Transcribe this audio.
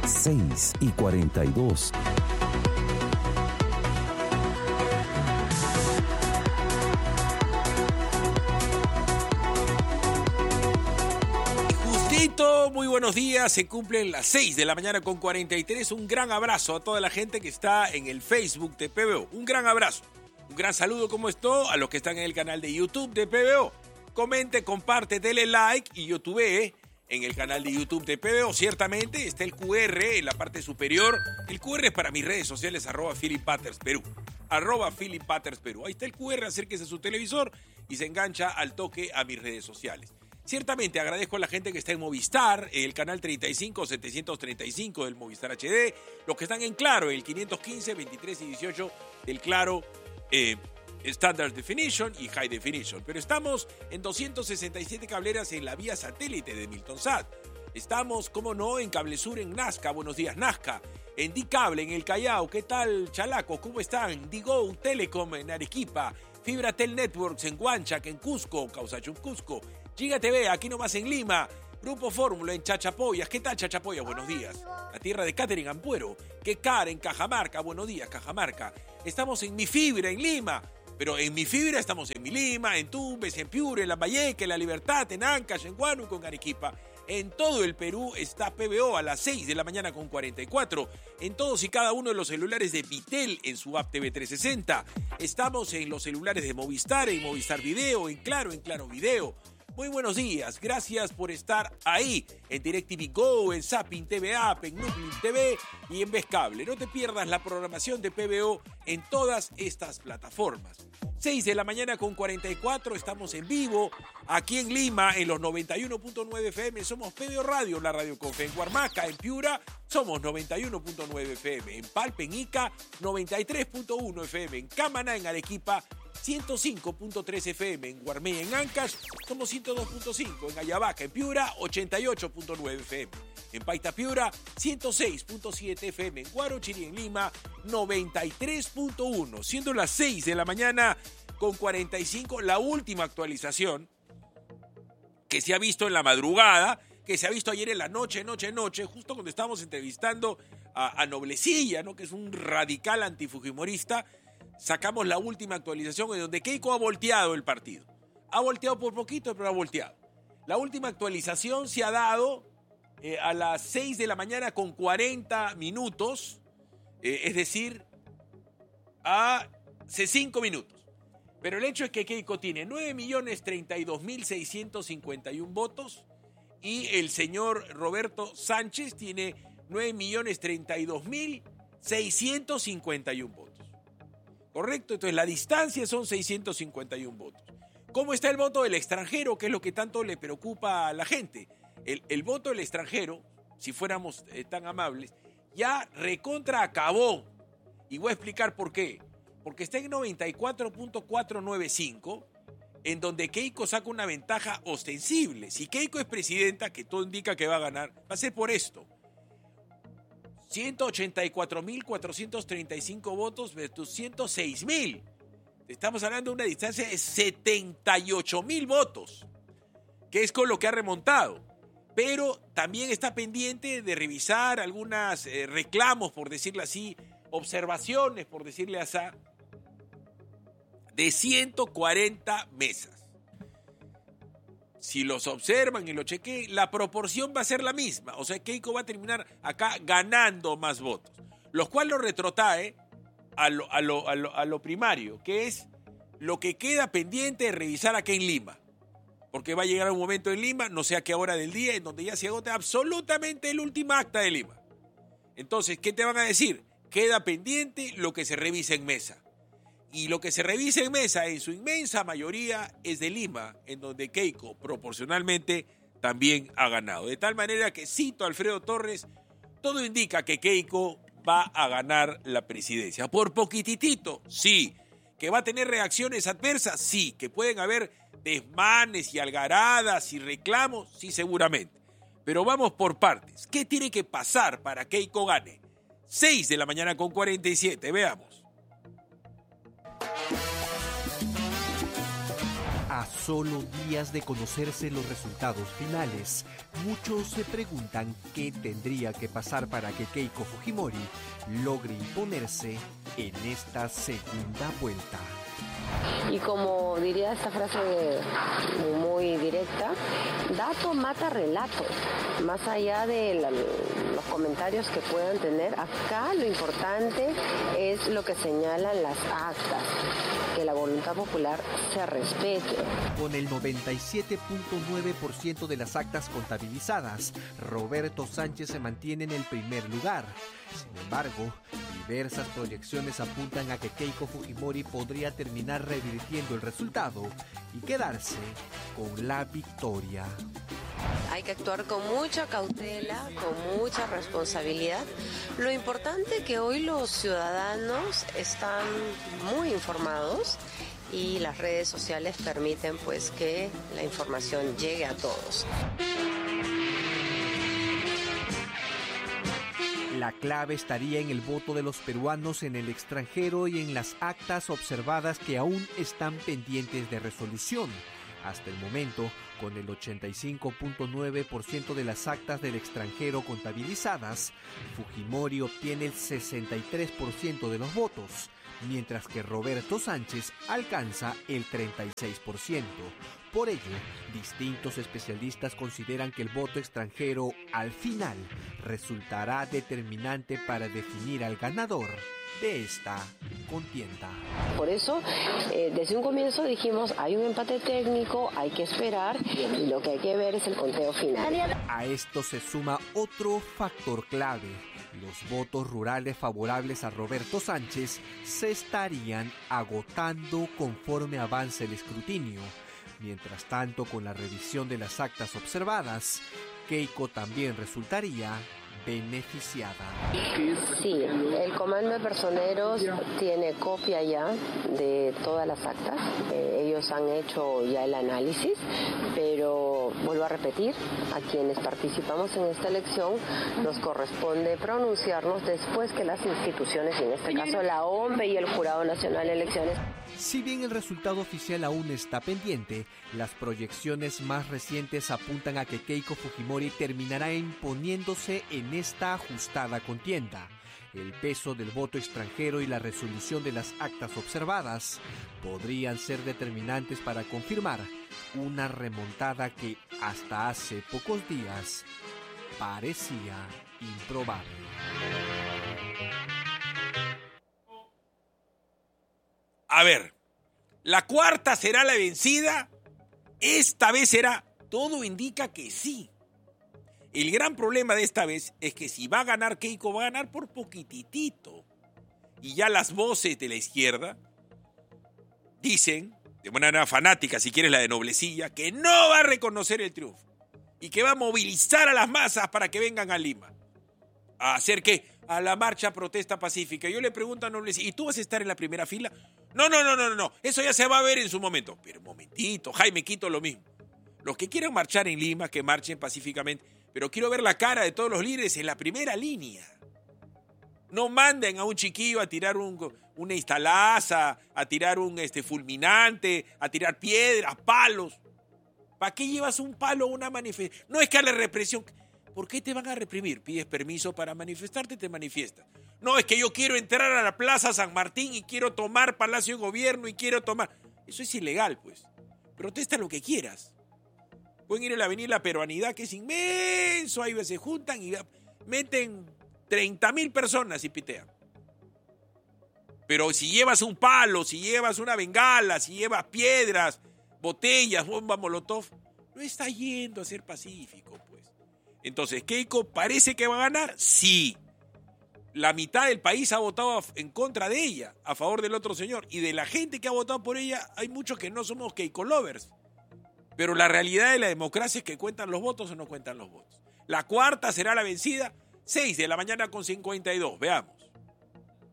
6:42. Muy buenos días, se cumplen las 6 de la mañana con 43. Un gran abrazo a toda la gente que está en el Facebook de PBO. Un gran abrazo, un gran saludo como esto a los que están en el canal de YouTube de PBO. Comente, comparte, dele like y YouTube en el canal de YouTube de PBO. Ciertamente está el QR en la parte superior. El QR es para mis redes sociales, @PhilipPattersPerú. @PhilipPattersPerú. Ahí está el QR, acérquese a su televisor y se engancha al toque a mis redes sociales. Ciertamente agradezco a la gente que está en Movistar, el canal 35, 735 del Movistar HD, los que están en Claro, el 515, 23 y 18 del Claro Standard Definition y High Definition. Pero estamos en 267 cableras en la vía satélite de Miltonsat. Estamos, como no, en Cablesur en Nazca. Buenos días, Nazca. En Dicable, en el Callao. ¿Qué tal, Chalacos? ¿Cómo están? Digo Telecom en Arequipa. Fibratel Networks en Huanchac, en Cusco, Causachum, Cusco. Giga TV, aquí nomás en Lima. Grupo Fórmula en Chachapoyas. ¿Qué tal, Chachapoyas? Buenos días. La tierra de Catherine Ampuero. Quecar en Cajamarca. Buenos días, Cajamarca. Estamos en Mi Fibra en Lima. Pero en Mi Fibra estamos en Mi Lima, en Tumbes, en Piure, en Lambayeque, en La Libertad, en Ancash, en Huánuco, en Arequipa. En todo el Perú está PBO a las 6 de la mañana con 44. En todos y cada uno de los celulares de Vitel en su app TV 360. Estamos en los celulares de Movistar, en Movistar Video, en Claro Video. Muy buenos días, gracias por estar ahí en DirecTV Go, en Zapping TV App, en Nuclear TV y en Vescable. No te pierdas la programación de PBO en todas estas plataformas. 6 de la mañana con 44, estamos en vivo aquí en Lima en los 91.9 FM. Somos PBO Radio, la radio Confe. En Huarmaca, en Piura, somos 91.9 FM. En Palpe, en Ica, 93.1 FM. En Camaná, en Arequipa, 105.3 FM. En Guarmey, en Ancash, somos 102.5. En Ayabaca, en Piura, 88.9 FM. En Paita, Piura, 106.7 FM. En Guarochirí, en Lima, 93.1. Siendo las 6 de la mañana con 45, la última actualización que se ha visto en la madrugada, que se ha visto ayer en la noche, justo cuando estábamos entrevistando a Noblecilla, ¿no? Que es un radical antifujimorista. Sacamos la última actualización en donde Keiko ha volteado el partido. Ha volteado por poquito, pero ha volteado. La última actualización se ha dado a las 6 de la mañana con 40 minutos, es decir, hace 5 minutos. Pero el hecho es que Keiko tiene 9.032.651 votos y el señor Roberto Sánchez tiene 9.032.651 votos. ¿Correcto? Entonces la distancia son 651 votos. ¿Cómo está el voto del extranjero? ¿Qué es lo que tanto le preocupa a la gente? El voto del extranjero, si fuéramos tan amables, ya recontra acabó. Y voy a explicar por qué. Porque está en 94.495, en donde Keiko saca una ventaja ostensible. Si Keiko es presidenta, que todo indica que va a ganar, va a ser por esto. 184.435 votos versus 106.000. Estamos hablando de una distancia de 78.000 votos, que es con lo que ha remontado. Pero también está pendiente de revisar algunos reclamos, por decirlo así, observaciones, por decirle así, de 140 mesas. Si los observan y lo chequeen, la proporción va a ser la misma. O sea, Keiko va a terminar acá ganando más votos. Lo cual lo retrotrae a lo primario, que es lo que queda pendiente de revisar acá en Lima. Porque va a llegar un momento en Lima, no sé a qué hora del día, en donde ya se agota absolutamente el último acta de Lima. Entonces, ¿qué te van a decir? Queda pendiente lo que se revisa en mesa. Y lo que se revisa en mesa, en su inmensa mayoría, es de Lima, en donde Keiko proporcionalmente también ha ganado. De tal manera que, cito a Alfredo Torres, todo indica que Keiko va a ganar la presidencia. Por poquititito, sí. ¿Que va a tener reacciones adversas? Sí. ¿Que pueden haber desmanes y algaradas y reclamos? Sí, seguramente. Pero vamos por partes. ¿Qué tiene que pasar para que Keiko gane? 6 de la mañana con 47, veamos. solo días de conocerse los resultados finales, muchos se preguntan qué tendría que pasar para que Keiko Fujimori logre imponerse en esta segunda vuelta. Y como diría esta frase muy directa, dato mata relato. Más allá de los comentarios que puedan tener, acá lo importante es lo que señalan las actas, que la voluntad popular se respete. Con el 97.9% de las actas contabilizadas, Roberto Sánchez se mantiene en el primer lugar. Sin embargo, diversas proyecciones apuntan a que Keiko Fujimori podría terminar revirtiendo el resultado y quedarse con la victoria. Hay que actuar con mucha cautela, con mucha responsabilidad. Lo importante es que hoy los ciudadanos están muy informados y las redes sociales permiten pues que la información llegue a todos. La clave estaría en el voto de los peruanos en el extranjero y en las actas observadas que aún están pendientes de resolución. Hasta el momento, con el 85.9% de las actas del extranjero contabilizadas, Fujimori obtiene el 63% de los votos, mientras que Roberto Sánchez alcanza el 36%. Por ello, distintos especialistas consideran que el voto extranjero, al final, resultará determinante para definir al ganador de esta contienda. Por eso, desde un comienzo dijimos, hay un empate técnico, hay que esperar y lo que hay que ver es el conteo final. A esto se suma otro factor clave. Los votos rurales favorables a Roberto Sánchez se estarían agotando conforme avance el escrutinio. Mientras tanto, con la revisión de las actas observadas, Keiko también resultaría beneficiada. Sí, el Comando de Personeros tiene copia ya de todas las actas. Ellos han hecho ya el análisis, pero vuelvo a repetir, a quienes participamos en esta elección nos corresponde pronunciarnos después que las instituciones, y en este caso la OMPE y el Jurado Nacional de Elecciones. Si bien el resultado oficial aún está pendiente, las proyecciones más recientes apuntan a que Keiko Fujimori terminará imponiéndose en esta ajustada contienda. El peso del voto extranjero y la resolución de las actas observadas podrían ser determinantes para confirmar una remontada que hasta hace pocos días parecía improbable. A ver, ¿la cuarta será la vencida? Esta vez será. Todo indica que sí. El gran problema de esta vez es que si va a ganar Keiko, va a ganar por poquitito. Y ya las voces de la izquierda dicen, de manera fanática, si quieres la de noblecilla, que no va a reconocer el triunfo. Y que va a movilizar a las masas para que vengan a Lima. ¿A hacer qué? A la marcha protesta pacífica. Yo le pregunto a Noblecilla, ¿y tú vas a estar en la primera fila? No. Eso ya se va a ver en su momento. Pero momentito, Jaime Quito lo mismo. Los que quieran marchar en Lima, que marchen pacíficamente. Pero quiero ver la cara de todos los líderes en la primera línea. No manden a un chiquillo a tirar una instalaza, a tirar un fulminante, a tirar piedras, palos. ¿Para qué llevas un palo a una manifestación? No es que haya represión. ¿Por qué te van a reprimir? Pides permiso para manifestarte, te manifiestas. No, es que yo quiero entrar a la Plaza San Martín y quiero tomar Palacio de Gobierno y quiero tomar... Eso es ilegal, pues. Protesta lo que quieras. Pueden ir a la Avenida La Peruanidad, que es inmenso, ahí se juntan y meten 30,000 personas y pitean. Pero si llevas un palo, si llevas una bengala, si llevas piedras, botellas, bomba molotov, no está yendo a ser pacífico, pues. Entonces, ¿Keiko parece que va a ganar? Sí. La mitad del país ha votado en contra de ella, a favor del otro señor. Y de la gente que ha votado por ella, hay muchos que no somos Keiko lovers. Pero la realidad de la democracia es que cuentan los votos o no cuentan los votos. La cuarta será la vencida, 6 de la mañana con 52. Veamos.